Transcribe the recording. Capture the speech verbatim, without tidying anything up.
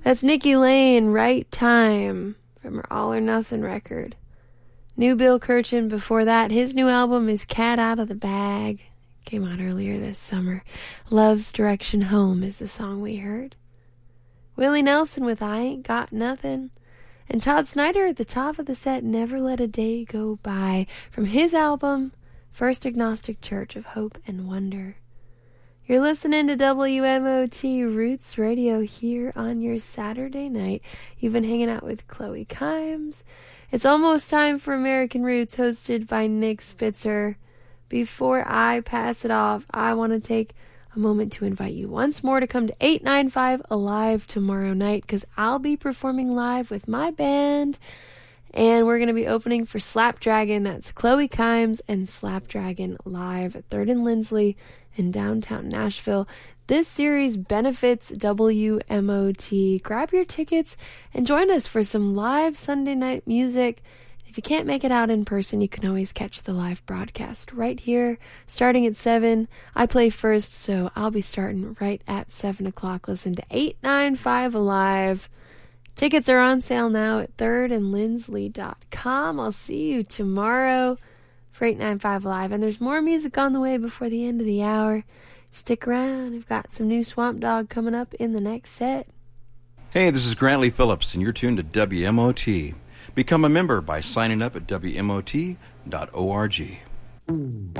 That's Nikki Lane, Right Time, from her All or Nothing record. New Bill Kirchen before that. His new album is Cat Out of the Bag. Came out earlier this summer. Love's Direction Home is the song we heard. Willie Nelson with I Ain't Got Nothing. And Todd Snyder at the top of the set, Never Let a Day Go By, from his album, First Agnostic Church of Hope and Wonder. You're listening to W M O T Roots Radio here on your Saturday night. You've been hanging out with Chloe Kimes. It's almost time for American Roots, hosted by Nick Spitzer. Before I pass it off, I want to take a moment to invite you once more to come to eight ninety-five Alive tomorrow night, because I'll be performing live with my band, and we're going to be opening for Slapdragon. That's Chloe Kimes and Slapdragon live at third and Lindsley in downtown Nashville. This series benefits W M O T. Grab your tickets and join us for some live Sunday night music. If you can't make it out in person, you can always catch the live broadcast right here, starting at seven. I play first, so I'll be starting right at seven o'clock. Listen to eight ninety-five Alive. Tickets are on sale now at third and lindsley dot com. I'll see you tomorrow for eight ninety-five Alive. And there's more music on the way before the end of the hour. Stick around. We've got some new Swamp Dogg coming up in the next set. Hey, this is Grantley Phillips, and you're tuned to W M O T. Become a member by signing up at W M O T dot org.